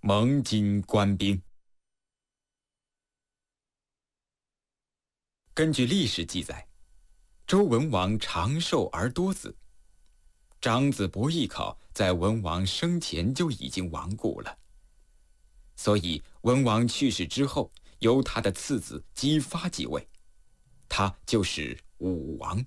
蒙金官兵。根据历史记载，周文王长寿而多子，长子伯邑考在文王生前就已经亡故了，所以文王去世之后，由他的次子姬发继位，他就是武王。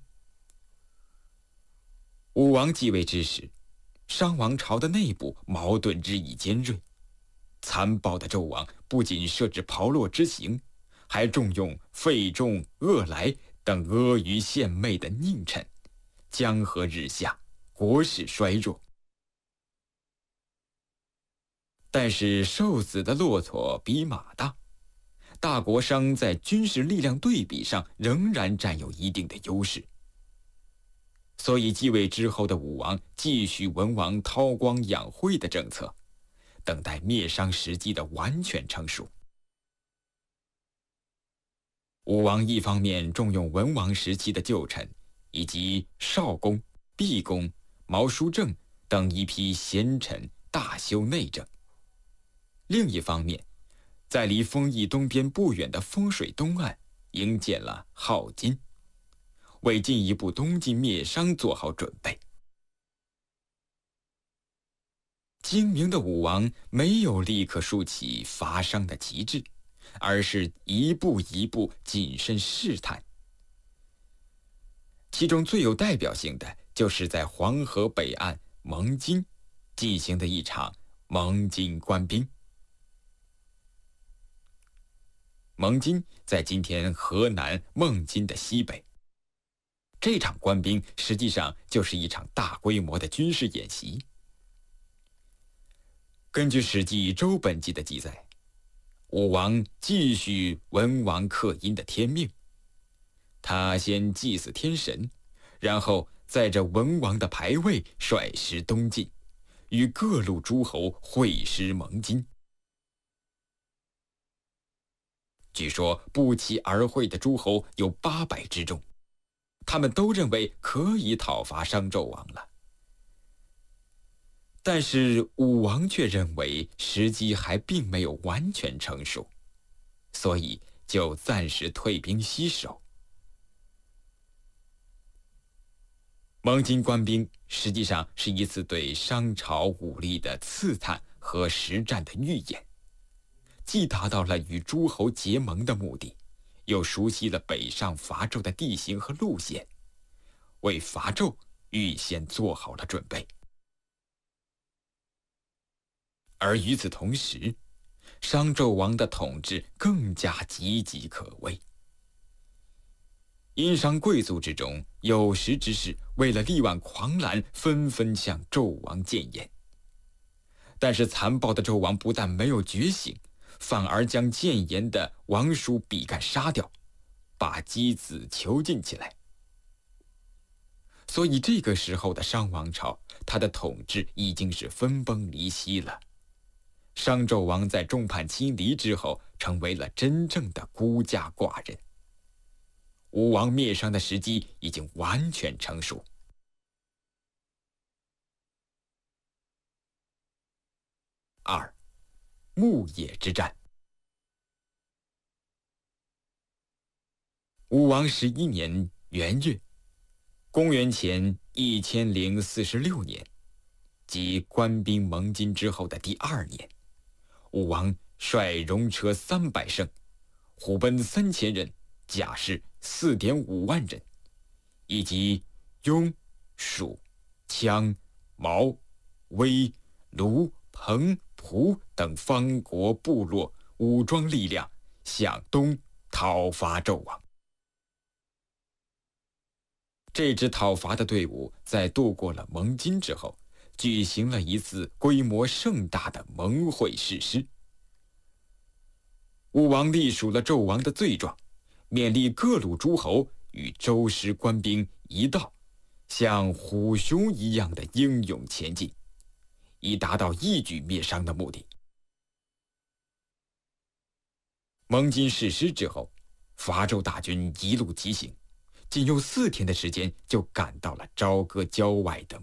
武王继位之时，商王朝的内部矛盾日益尖锐。残暴的纣王不仅设置炮烙之刑，还重用费仲、鄂来等阿谀献媚的佞臣，江河日下，国势衰弱。但是瘦死的骆驼比马大，大国商在军事力量对比上仍然占有一定的优势。所以继位之后的武王继续文王韬光养晦的政策，等待灭商时机的完全成熟。武王一方面重用文王时期的旧臣，以及少公、毕公、毛叔正等一批贤臣，大修内政；另一方面，在离丰邑东边不远的丰水东岸营建了镐京，为进一步东进灭商做好准备。精明的武王没有立刻竖起伐商的旗帜，而是一步一步谨慎试探。其中最有代表性的，就是在黄河北岸蒙津进行的一场蒙津官兵。蒙津在今天河南孟津的西北。这场官兵实际上就是一场大规模的军事演习。根据《史记·周本纪》的记载，武王继续文王克殷的天命，他先祭祀天神，然后载着文王的牌位率师东进，与各路诸侯会师蒙津。据说不期而会的诸侯有800之众，他们都认为可以讨伐商纣王了。但是武王却认为时机还并没有完全成熟，所以就暂时退兵西守。蒙津官兵实际上是一次对商朝武力的刺探和实战的预演，既达到了与诸侯结盟的目的，又熟悉了北上伐纣的地形和路线，为伐纣预先做好了准备。而与此同时，商纣王的统治更加岌岌可危。殷商贵族之中，有识之士为了力挽狂澜，纷纷向纣王谏言。但是残暴的纣王不但没有觉醒，反而将谏言的王叔比干杀掉，把箕子囚禁起来。所以这个时候的商王朝，他的统治已经是分崩离析了。商纣王在众叛亲离之后，成为了真正的孤家寡人。武王灭商的时机已经完全成熟。2. 牧野之战。武王11年元月，公元前1046年，即官兵蒙津之后的第2年，武王率戎车300乘，虎贲3000人，甲士4.5万人，以及雍、蜀、羌、毛、威、卢、彭、蒲等方国部落武装力量向东讨伐纣王。这支讨伐的队伍在渡过了蒙津之后，举行了一次规模盛大的盟会誓师。武王隶属了纣王的罪状，勉励各路诸侯与周师官兵一道，像虎熊一样的英勇前进，以达到一举灭商的目的。蒙津誓师之后，伐纣大军一路急行，仅用4天的时间就赶到了朝歌郊外的